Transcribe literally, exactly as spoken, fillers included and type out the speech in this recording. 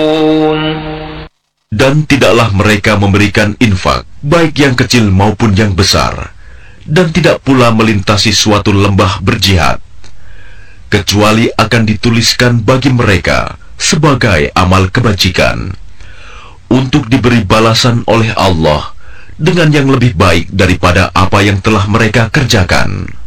Dan tidaklah mereka memberikan infak, baik yang kecil maupun yang besar, dan tidak pula melintasi suatu lembah berjihad, kecuali akan dituliskan bagi mereka sebagai amal kebajikan, untuk diberi balasan oleh Allah dengan yang lebih baik daripada apa yang telah mereka kerjakan.